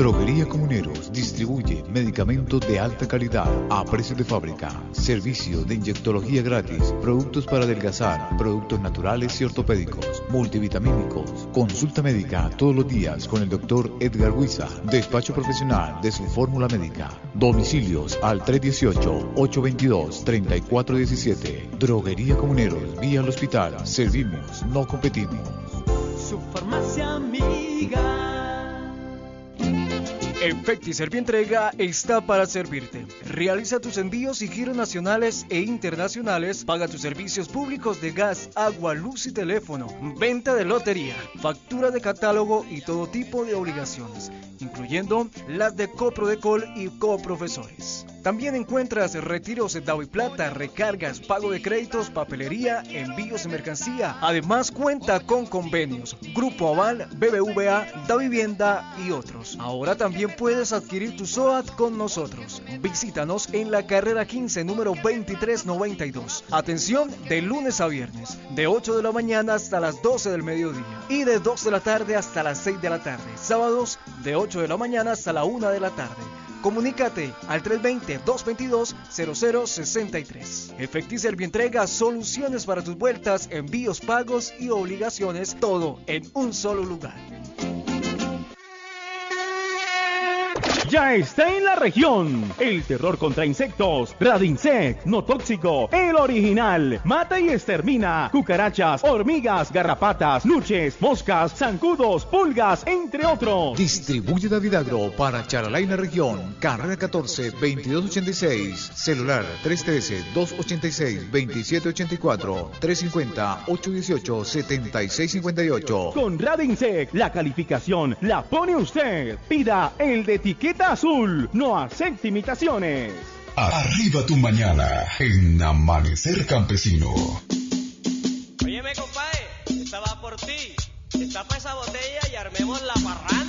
Droguería Comuneros distribuye medicamentos de alta calidad a precio de fábrica, servicio de inyectología gratis, productos para adelgazar, productos naturales y ortopédicos, multivitamínicos, consulta médica todos los días con el doctor Edgar Huiza, despacho profesional de su fórmula médica, domicilios al 318-822-3417, Droguería Comuneros, vía al hospital, servimos, no competimos. Su farmacia amiga. Efecti Servientrega está para servirte. Realiza tus envíos y giros nacionales e internacionales. Paga tus servicios públicos de gas, agua, luz y teléfono. Venta de lotería, factura de catálogo y todo tipo de obligaciones, incluyendo las de Coprodecol y coprofesores. También encuentras retiros de Dao y Plata, recargas, pago de créditos, papelería, envíos de mercancía. Además cuenta con convenios Grupo Aval, BBVA, Da Vivienda y otros. Ahora también puedes adquirir tu SOAT con nosotros. Visítanos en la carrera 15, número 2392. Atención de lunes a viernes, de 8 de la mañana hasta las 12 del mediodía y de 2 de la tarde hasta las 6 de la tarde. Sábados de 8 de la mañana hasta la 1 de la tarde. Comunícate al 320-222-0063. Efecti Servientrega, soluciones para tus vueltas, envíos, pagos y obligaciones, todo en un solo lugar. Ya está en la región. El terror contra insectos. Radinsect, no tóxico, el original. Mata y extermina cucarachas, hormigas, garrapatas, luches, moscas, zancudos, pulgas, entre otros. Distribuye David Agro para Charalá y la región. Carrera 14, 2286. Celular 313-286-2784. 350-818-7658. Con Radinsect, la calificación la pone usted. Pida el de etiqueta azul. No acepte imitaciones. Arriba tu mañana en Amanecer Campesino. Óyeme, compadre, esta va por ti. Destapa esa botella y armemos la parranda.